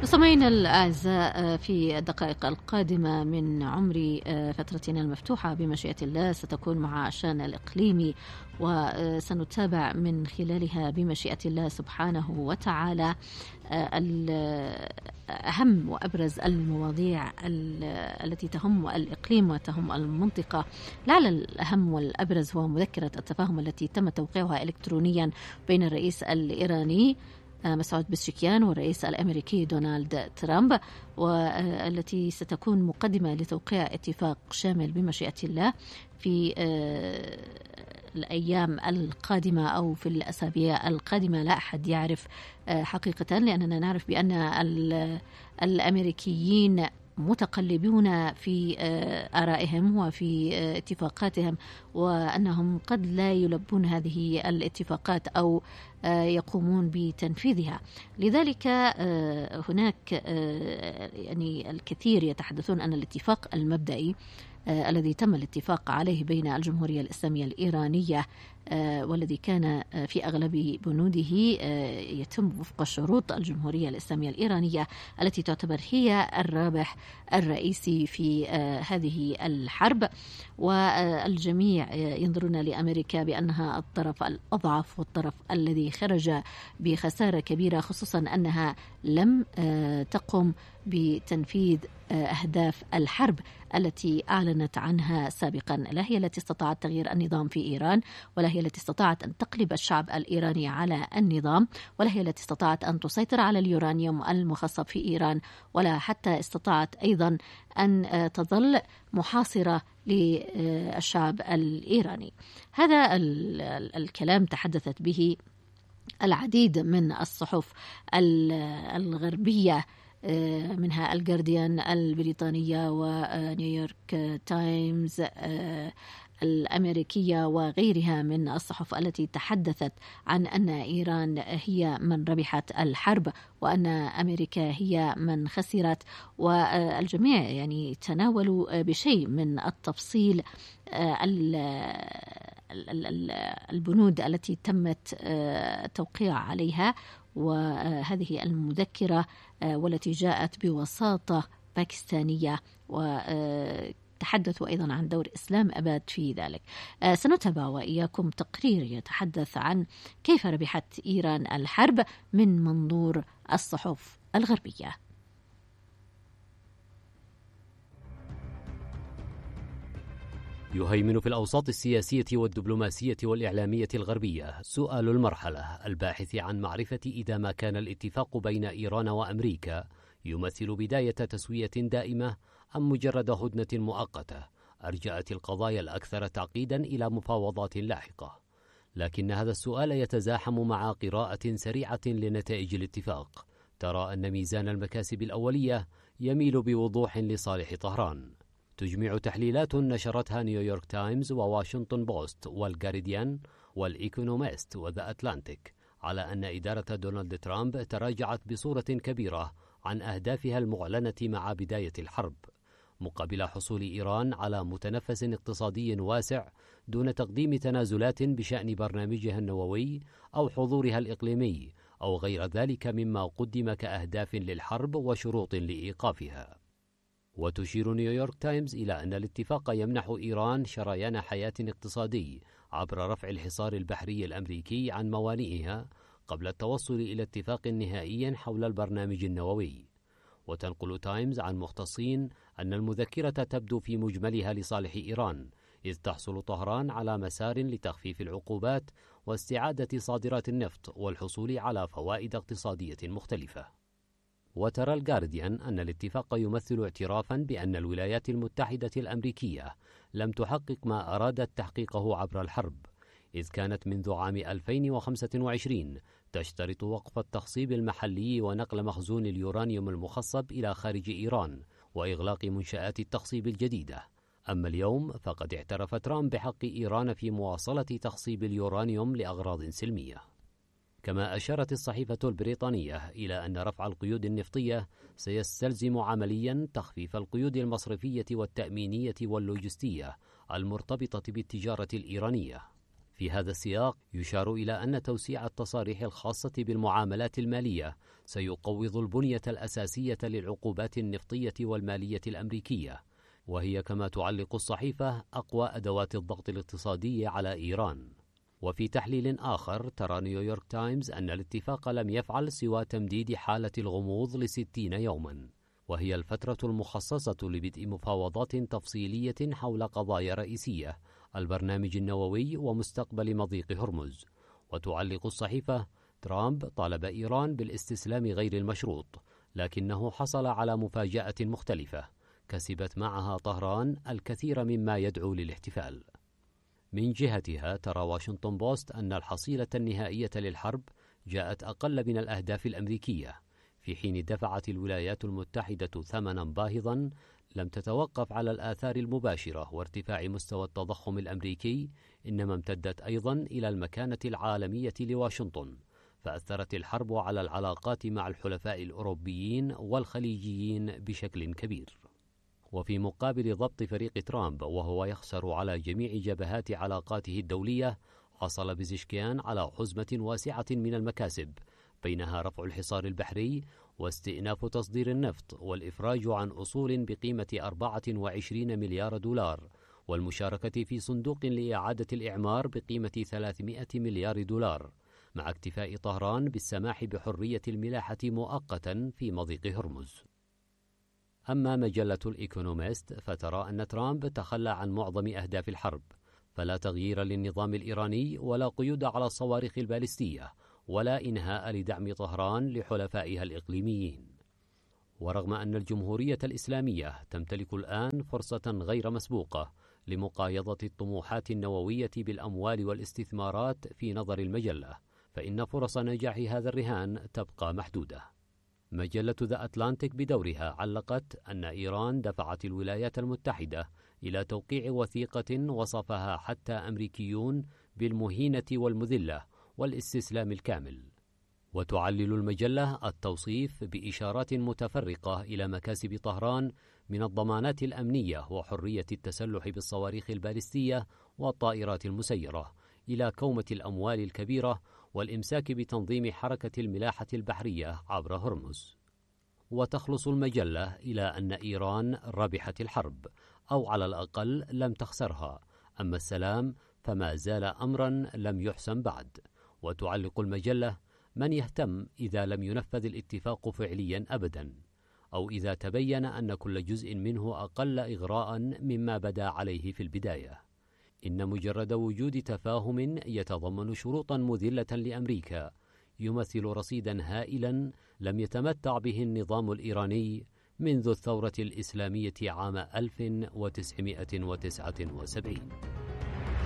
مستمعينا الأعزاء، في الدقائق القادمة من عمر فترتنا المفتوحة بمشيئة الله ستكون مع الشأن الإقليمي، وسنتابع من خلالها بمشيئة الله سبحانه وتعالى أهم وأبرز المواضيع التي تهم الإقليم وتهم المنطقة. لعل الأهم والأبرز هو مذكرة التفاهم التي تم توقيعها إلكترونيا بين الرئيس الإيراني مسعود بزشكيان والرئيس الأمريكي دونالد ترامب، والتي ستكون مقدمة لتوقيع اتفاق شامل بمشيئة الله في الأيام القادمة أو في الأسابيع القادمة. لا أحد يعرف حقيقة، لأننا نعرف بأن الأمريكيين متقلبون في آرائهم وفي اتفاقاتهم، وأنهم قد لا يلبون هذه الاتفاقات أو يقومون بتنفيذها. لذلك هناك يعني الكثير يتحدثون أن الاتفاق المبدئي الذي تم الاتفاق عليه بين الجمهورية الإسلامية الإيرانية والذي كان في أغلب بنوده يتم وفق شروط الجمهورية الإسلامية الإيرانية التي تعتبر هي الرابح الرئيسي في هذه الحرب، والجميع ينظرون لأمريكا بأنها الطرف الأضعف والطرف الذي خرج بخسارة كبيرة، خصوصا أنها لم تقم بتنفيذ أهداف الحرب التي أعلنت عنها سابقا. لا هي التي استطاعت تغيير النظام في إيران، ولا هي التي استطاعت أن تقلب الشعب الإيراني على النظام، ولا هي التي استطاعت أن تسيطر على اليورانيوم المخصب في إيران، ولا حتى استطاعت أيضا أن تظل محاصرة للشعب الإيراني. هذا الكلام تحدثت به العديد من الصحف الغربية، منها الجارديان البريطانية ونيويورك تايمز الأمريكية وغيرها من الصحف التي تحدثت عن أن إيران هي من ربحت الحرب وأن أمريكا هي من خسرت، والجميع يعني تناولوا بشيء من التفصيل البنود التي تمت التوقيع عليها، وهذه المذكرة والتي جاءت بوساطة باكستانية، وتحدثوا أيضا عن دور إسلام أباد في ذلك. سنتابع وإياكم تقرير يتحدث عن كيف ربحت إيران الحرب من منظور الصحف الغربية. يهيمن في الأوساط السياسية والدبلوماسية والإعلامية الغربية سؤال المرحلة الباحث عن معرفة إذا ما كان الاتفاق بين إيران وأمريكا يمثل بداية تسوية دائمة أم مجرد هدنة مؤقتة أرجأت القضايا الأكثر تعقيدا إلى مفاوضات لاحقة. لكن هذا السؤال يتزاحم مع قراءة سريعة لنتائج الاتفاق ترى أن ميزان المكاسب الأولية يميل بوضوح لصالح طهران. تجمع تحليلات نشرتها نيويورك تايمز وواشنطن بوست والجارديان والإيكونوميست وذا أتلانتيك على أن إدارة دونالد ترامب تراجعت بصورة كبيرة عن أهدافها المعلنة مع بداية الحرب، مقابل حصول إيران على متنفس اقتصادي واسع دون تقديم تنازلات بشأن برنامجها النووي أو حضورها الإقليمي أو غير ذلك مما قدم كأهداف للحرب وشروط لإيقافها. وتشير نيويورك تايمز إلى أن الاتفاق يمنح إيران شريان حياة اقتصادي عبر رفع الحصار البحري الأمريكي عن موانئها قبل التوصل إلى اتفاق نهائي حول البرنامج النووي. وتنقل تايمز عن مختصين أن المذكرة تبدو في مجملها لصالح إيران، إذ تحصل طهران على مسار لتخفيف العقوبات واستعادة صادرات النفط والحصول على فوائد اقتصادية مختلفة. وترى الجارديان أن الاتفاق يمثل اعترافا بأن الولايات المتحدة الأمريكية لم تحقق ما أرادت تحقيقه عبر الحرب، إذ كانت منذ عام 2025 تشترط وقف التخصيب المحلي ونقل مخزون اليورانيوم المخصب إلى خارج إيران وإغلاق منشآت التخصيب الجديدة. أما اليوم فقد اعترف ترامب بحق إيران في مواصلة تخصيب اليورانيوم لأغراض سلمية. كما أشارت الصحيفة البريطانية إلى أن رفع القيود النفطية سيستلزم عمليا تخفيف القيود المصرفية والتأمينية واللوجستية المرتبطة بالتجارة الإيرانية. في هذا السياق يشار إلى أن توسيع التصاريح الخاصة بالمعاملات المالية سيقوض البنية الأساسية للعقوبات النفطية والمالية الأمريكية، وهي كما تعلق الصحيفة أقوى أدوات الضغط الاقتصادي على إيران. وفي تحليل آخر ترى نيويورك تايمز أن الاتفاق لم يفعل سوى تمديد حالة الغموض ل60 يوما، وهي الفترة المخصصة لبدء مفاوضات تفصيلية حول قضايا رئيسية: البرنامج النووي ومستقبل مضيق هرمز. وتعلق الصحيفة: ترامب طالب إيران بالاستسلام غير المشروط، لكنه حصل على مفاجأة مختلفة كسبت معها طهران الكثير مما يدعو للاحتفال. من جهتها ترى واشنطن بوست أن الحصيلة النهائية للحرب جاءت أقل من الأهداف الأمريكية، في حين دفعت الولايات المتحدة ثمنا باهظا لم تتوقف على الآثار المباشرة وارتفاع مستوى التضخم الأمريكي، إنما امتدت أيضا إلى المكانة العالمية لواشنطن، فأثرت الحرب على العلاقات مع الحلفاء الأوروبيين والخليجيين بشكل كبير. وفي مقابل ضبط فريق ترامب وهو يخسر على جميع جبهات علاقاته الدولية، حصل بزشكيان على حزمة واسعة من المكاسب، بينها رفع الحصار البحري واستئناف تصدير النفط والإفراج عن أصول بقيمة 24 مليار دولار، والمشاركة في صندوق لإعادة الإعمار بقيمة 300 مليار دولار، مع اكتفاء طهران بالسماح بحرية الملاحة مؤقتا في مضيق هرمز. أما مجلة الإيكونوميست فترى أن ترامب تخلى عن معظم أهداف الحرب، فلا تغيير للنظام الإيراني ولا قيود على الصواريخ البالستية ولا إنهاء لدعم طهران لحلفائها الإقليميين. ورغم أن الجمهورية الإسلامية تمتلك الآن فرصة غير مسبوقة لمقايضة الطموحات النووية بالأموال والاستثمارات في نظر المجلة، فإن فرص نجاح هذا الرهان تبقى محدودة. مجلة ذا أتلانتيك بدورها علقت أن إيران دفعت الولايات المتحدة إلى توقيع وثيقة وصفها حتى أمريكيون بالمهينة والمذلة والاستسلام الكامل. وتعلل المجلة التوصيف بإشارات متفرقة إلى مكاسب طهران من الضمانات الأمنية وحرية التسلح بالصواريخ البالستية والطائرات المسيرة، إلى كومة الأموال الكبيرة والإمساك بتنظيم حركة الملاحة البحرية عبر هرمز. وتخلص المجلة إلى أن إيران ربحت الحرب، أو على الأقل لم تخسرها، أما السلام فما زال أمرا لم يحسم بعد. وتعلق المجلة: من يهتم إذا لم ينفذ الاتفاق فعليا أبدا، أو إذا تبين أن كل جزء منه أقل إغراء مما بدا عليه في البداية. إن مجرد وجود تفاهم يتضمن شروطا مذلة لأمريكا يمثل رصيدا هائلا لم يتمتع به النظام الإيراني منذ الثورة الإسلامية عام 1979.